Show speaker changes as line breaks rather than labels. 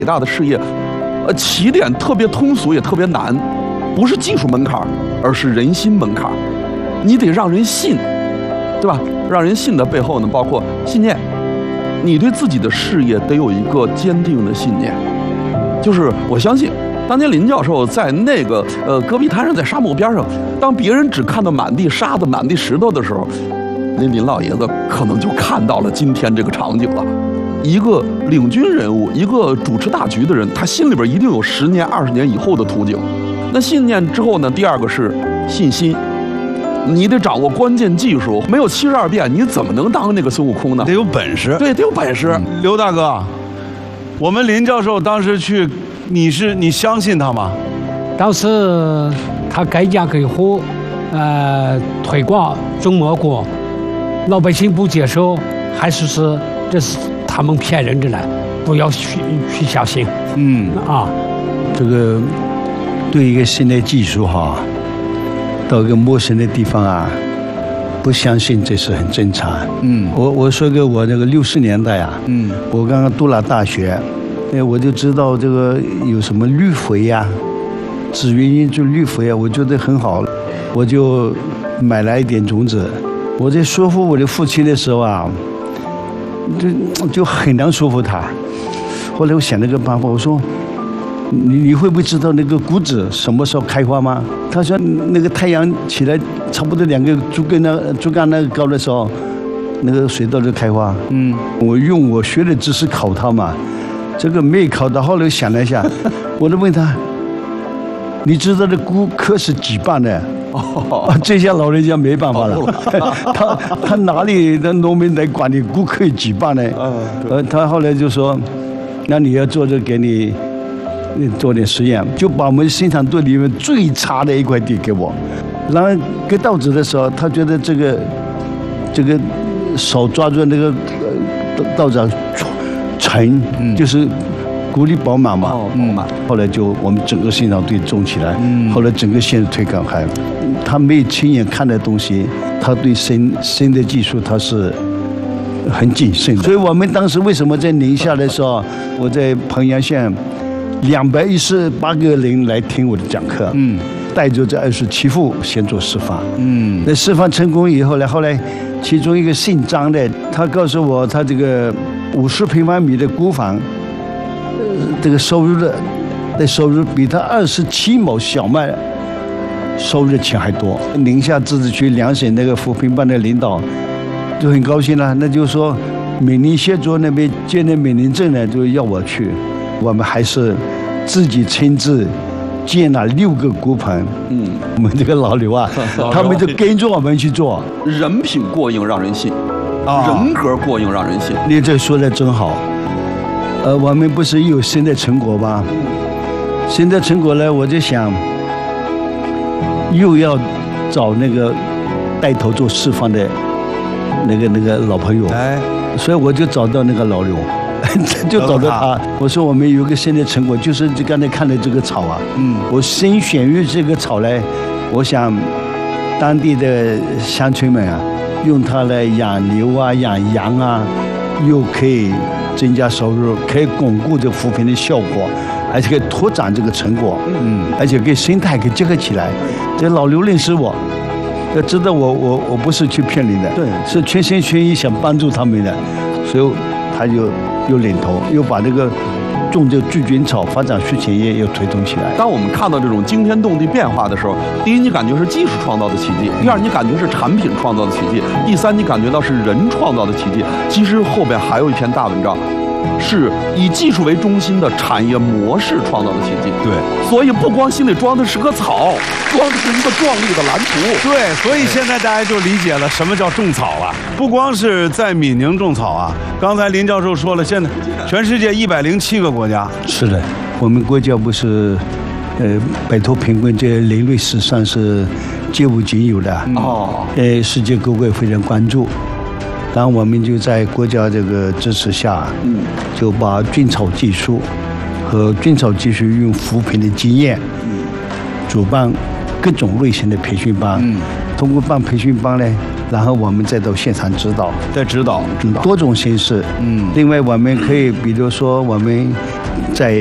伟大的事业，起点特别通俗也特别难，不是技术门槛，而是人心门槛。你得让人信，对吧？让人信的背后呢，包括信念。你对自己的事业得有一个坚定的信念，就是我相信，当年林教授在那个戈壁滩上，在沙漠边上，当别人只看到满地沙子、满地石头的时候，那林老爷子可能就看到了今天这个场景了。一个领军人物，一个主持大局的人，他心里边一定有10年、20年以后的图景。那信念之后呢？第二个是信心。你得掌握关键技术，没有72变，你怎么能当那个孙悟空呢？
得有本事。
对，得有本事。
刘大哥，我们林教授当时去，你相信他吗？
当时他改嫁给火，推广中国国，老百姓不接受，还是这是他们骗人的呢，不要去相信。
这个对一个新的技术哈。到一个陌生的地方啊，不相信这是很正常。我说个我那个60年代啊，我刚刚读了大学，我就知道这个有什么绿肥呀，紫云英就绿肥啊，我觉得很好，我就买了一点种子。我在说服我的父亲的时候啊，就很难说服他。后来我想了个办法，我说。你会不会知道那个谷子什么时候开花吗？他说那个太阳起来差不多2个竹竿那个高的时候，那个水稻就开花。我用我学的知识考他嘛，这个没考到。后来想了一下，我就问他，你知道的谷壳是几磅的？这下老人家没办法了，他哪里的农民来管你谷壳几磅呢？他后来就说，那你要做这给你做点实验，就把我们生产队里面最差的一块地给我，然后割稻子的时候，他觉得这个手抓住那个稻子沉，就是谷里饱满嘛，后来就我们整个生产队种起来，后来整个县推广开，他没有亲眼看的东西，他对新的技术他是很谨慎，所以我们当时为什么在宁夏的时候，我在彭阳县。218个人来听我的讲课，带着这27户先做示范，那示范成功以后呢，后来其中一个姓张的，他告诉我，他这个50平方米的谷房，这个收入比他27亩小麦收入的钱还多。宁夏自治区2省那个扶贫办的领导就很高兴了，那就说闽宁协作那边建的闽宁镇呢，就要我去。我们还是自己亲自建了6个谷棚。我们这个老刘啊，他们就跟着我们去做。
人品过硬让人信，人格过硬让人信。
你这说的真好。我们不是有新的成果吗？新的成果呢，我就想又要找那个带头做示范的那个老朋友，所以我就找到那个老刘。就找到他，我说我们有个新的成果，就是刚才看的这个草啊，我新选育这个草呢，我想当地的乡村们啊，用它来养牛啊、养羊啊，又可以增加收入，可以巩固这扶贫的效果，而且可以拓展这个成果，而且跟生态可以结合起来。这老刘认识我，要知道我不是去骗人的，对，是全心全意想帮助他们的，所以他就又领头，又把这个种这聚菌草发展畜产业又推动起来。
当我们看到这种惊天动地变化的时候，第一，你感觉是技术创造的奇迹；第二，你感觉是产品创造的奇迹；第三，你感觉到是人创造的奇迹。其实后边还有一篇大文章，是以技术为中心的产业模式创造的奇迹。
对，
所以不光心里装的是棵草，装的是一个壮丽的蓝图。
对，所以现在大家就理解了什么叫种草了。不光是在闽宁种草啊，刚才林教授说了，现在全世界107个国家。
是的，我们国家不是，摆脱贫困，这人类史上是绝无仅有的。世界各国非常关注。然后我们就在国家这个支持下，就把菌草技术和菌草技术用扶贫的经验，主办各种类型的培训班。通过办培训班呢，然后我们再到现场指导，
再指导
多种形式。另外我们可以比如说我们在